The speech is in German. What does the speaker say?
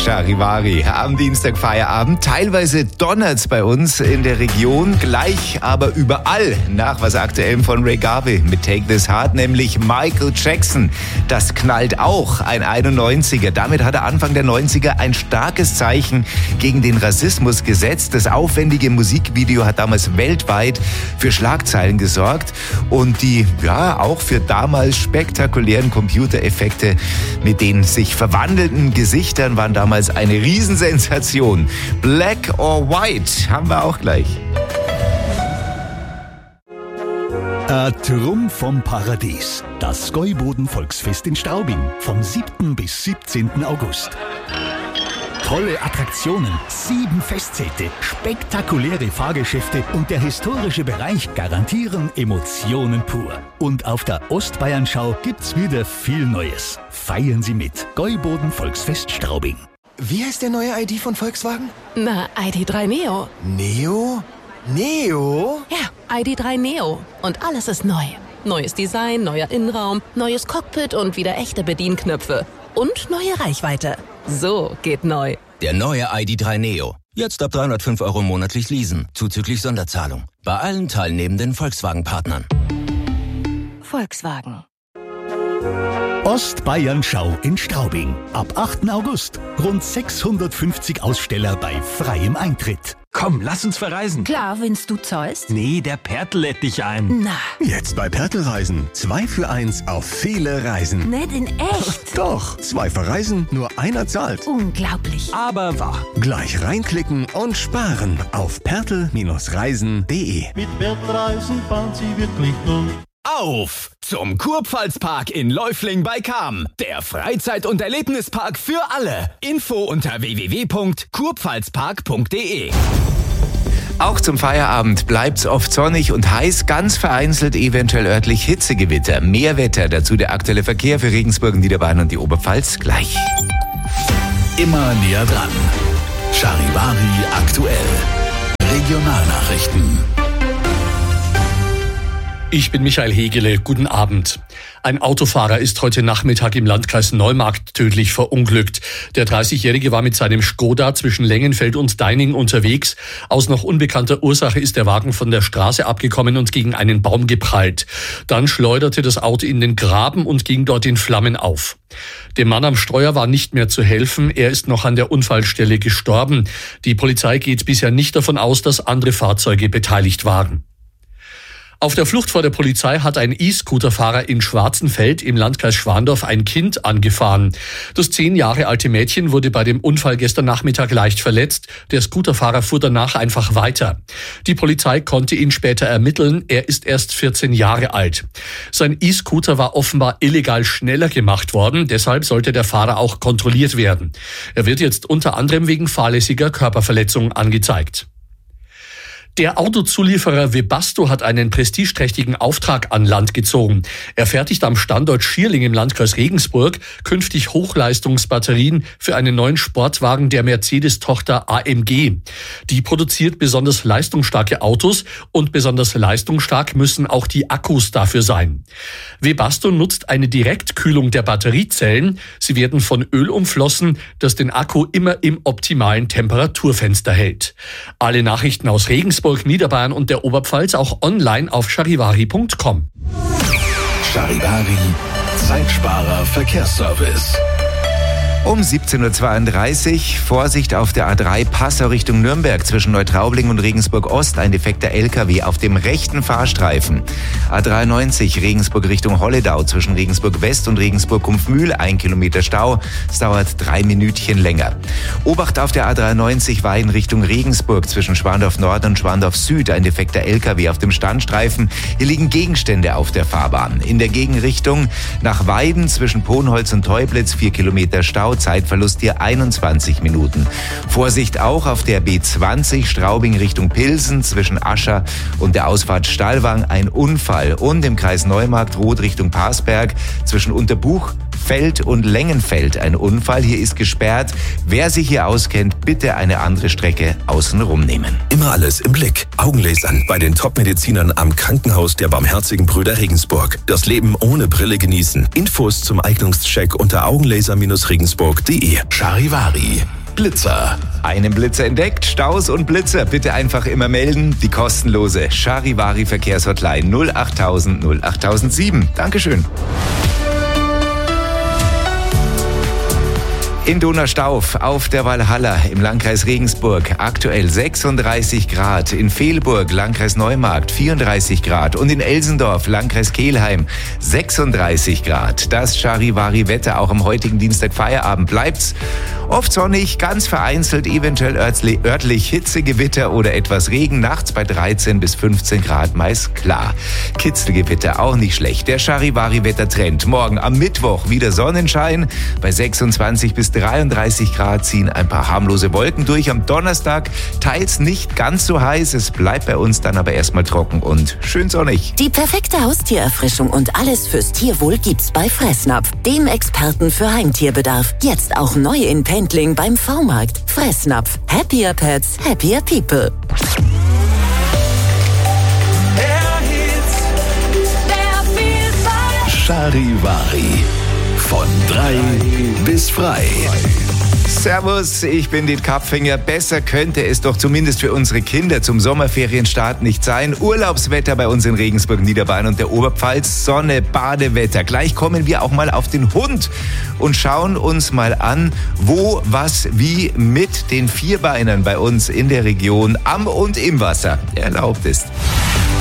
Charivari. Am Dienstag Feierabend. Teilweise donnert's bei uns in der Region. Gleich aber überall nach was Aktuellem von Ray Garvey mit Take This Heart, nämlich Michael Jackson. Das knallt auch, ein 91er. Damit hat er Anfang der 90er ein starkes Zeichen gegen den Rassismus gesetzt. Das aufwendige Musikvideo hat damals weltweit für Schlagzeilen gesorgt und die, auch für damals spektakulären Computereffekte mit den sich verwandelten Gesichtern waren damals eine Riesensensation. Black or White haben wir auch gleich. Trumm vom Paradies. Das Gäuboden-Volksfest in Straubing vom 7. bis 17. August. Tolle Attraktionen, 7 Festzelte, spektakuläre Fahrgeschäfte und der historische Bereich garantieren Emotionen pur. Und auf der Ostbayernschau gibt's wieder viel Neues. Feiern Sie mit. Gäuboden-Volksfest Straubing. Wie heißt der neue ID von Volkswagen? Na, ID.3 Neo. Neo? Neo? Ja, ID.3 Neo. Und alles ist neu. Neues Design, neuer Innenraum, neues Cockpit und wieder echte Bedienknöpfe. Und neue Reichweite. So geht neu. Der neue ID.3 Neo. Jetzt ab 305 € monatlich leasen, zuzüglich Sonderzahlung. Bei allen teilnehmenden Volkswagen-Partnern. Volkswagen. Ostbayernschau in Straubing. Ab 8. August. Rund 650 Aussteller bei freiem Eintritt. Komm, lass uns verreisen. Klar, wenn's du zahlst. Nee, der Pertl lädt dich ein. Na, Jetzt bei Pertl Reisen. 2 für 1 auf viele Reisen. nicht in echt. Doch, 2 verreisen, nur einer zahlt. Unglaublich. Aber wahr. Gleich reinklicken und sparen auf pertl-reisen.de. Mit Pertl Reisen fahren Sie wirklich durch. Auf zum Kurpfalzpark in Läufling bei Cham. Der Freizeit- und Erlebnispark für alle. Info unter www.kurpfalzpark.de. Auch zum Feierabend bleibt's oft sonnig und heiß, ganz vereinzelt eventuell örtlich Hitzegewitter. Mehr Wetter, dazu der aktuelle Verkehr für Regensburg, Niederbayern und die Oberpfalz gleich. Immer näher dran. Charivari aktuell. Regionalnachrichten. Ich bin Michael Hegele. Guten Abend. Ein Autofahrer ist heute Nachmittag im Landkreis Neumarkt tödlich verunglückt. Der 30-Jährige war mit seinem Skoda zwischen Lengenfeld und Deining unterwegs. Aus noch unbekannter Ursache ist der Wagen von der Straße abgekommen und gegen einen Baum geprallt. Dann schleuderte das Auto in den Graben und ging dort in Flammen auf. Dem Mann am Steuer war nicht mehr zu helfen. Er ist noch an der Unfallstelle gestorben. Die Polizei geht bisher nicht davon aus, dass andere Fahrzeuge beteiligt waren. Auf der Flucht vor der Polizei hat ein E-Scooter-Fahrer in Schwarzenfeld im Landkreis Schwandorf ein Kind angefahren. Das 10 Jahre alte Mädchen wurde bei dem Unfall gestern Nachmittag leicht verletzt. Der Scooterfahrer fuhr danach einfach weiter. Die Polizei konnte ihn später ermitteln. Er ist erst 14 Jahre alt. Sein E-Scooter war offenbar illegal schneller gemacht worden. Deshalb sollte der Fahrer auch kontrolliert werden. Er wird jetzt unter anderem wegen fahrlässiger Körperverletzung angezeigt. Der Autozulieferer Webasto hat einen prestigeträchtigen Auftrag an Land gezogen. Er fertigt am Standort Schierling im Landkreis Regensburg künftig Hochleistungsbatterien für einen neuen Sportwagen der Mercedes-Tochter AMG. Die produziert besonders leistungsstarke Autos und besonders leistungsstark müssen auch die Akkus dafür sein. Webasto nutzt eine Direktkühlung der Batteriezellen. Sie werden von Öl umflossen, das den Akku immer im optimalen Temperaturfenster hält. Alle Nachrichten aus Regensburg, Niederbayern und der Oberpfalz auch online auf charivari.com. Charivari, Zeitsparer Verkehrsservice. Um 17.32 Uhr, Vorsicht auf der A3 Passau Richtung Nürnberg zwischen Neutraubling und Regensburg Ost, ein defekter LKW auf dem rechten Fahrstreifen. A93 Regensburg Richtung Holledau zwischen Regensburg West und Regensburg Kumpfmühl, 1 Kilometer Stau, es dauert 3 Minütchen länger. Obacht auf der A93 Weiden Richtung Regensburg zwischen Schwandorf Nord und Schwandorf Süd, ein defekter LKW auf dem Standstreifen. Hier liegen Gegenstände auf der Fahrbahn. In der Gegenrichtung nach Weiden zwischen Ponholz und Teublitz 4 Kilometer Stau, Zeitverlust hier 21 Minuten. Vorsicht auch auf der B20 Straubing Richtung Pilsen zwischen Ascher und der Ausfahrt Stallwang, ein Unfall. Und im Kreis Neumarkt-Roth Richtung Parsberg zwischen Unterbuch, Feld und Lengenfeld ein Unfall. Hier ist gesperrt. Wer sich hier auskennt, bitte eine andere Strecke außenrum nehmen. Immer alles im Blick. Augenlasern bei den Top-Medizinern am Krankenhaus der Barmherzigen Brüder Regensburg. Das Leben ohne Brille genießen. Infos zum Eignungscheck unter augenlaser-regensburg.de. Charivari, Blitzer. Einen Blitzer entdeckt, Staus und Blitzer bitte einfach immer melden. Die kostenlose Charivari Verkehrshotline 08000 08007. Dankeschön. In Donaustauf auf der Walhalla im Landkreis Regensburg aktuell 36 Grad, in Vehlburg, Landkreis Neumarkt 34 Grad und in Elsendorf, Landkreis Kelheim 36 Grad. Das Charivari-Wetter auch am heutigen Dienstag Feierabend bleibt's. Oft sonnig, ganz vereinzelt, eventuell örtlich Hitzegewitter oder etwas Regen, nachts bei 13 bis 15 Grad meist klar. Kitzelgewitter auch nicht schlecht. Der Charivari-Wettertrend. Morgen am Mittwoch wieder Sonnenschein, bei 26 bis 33 Grad ziehen ein paar harmlose Wolken durch. Am Donnerstag teils nicht ganz so heiß, es bleibt bei uns dann aber erstmal trocken und schön sonnig. Die perfekte Haustiererfrischung und alles fürs Tierwohl gibt's bei Fressnapf, dem Experten für Heimtierbedarf. Jetzt auch neu in Pendling beim V-Markt. Fressnapf. Happier Pets, happier People. Charivari. Von 3 bis frei. Servus, ich bin Diet Karpfinger. Besser könnte es doch zumindest für unsere Kinder zum Sommerferienstart nicht sein. Urlaubswetter bei uns in Regensburg, Niederbayern und der Oberpfalz. Sonne, Badewetter. Gleich kommen wir auch mal auf den Hund und schauen uns mal an, wo, was, wie mit den Vierbeinern bei uns in der Region am und im Wasser erlaubt ist.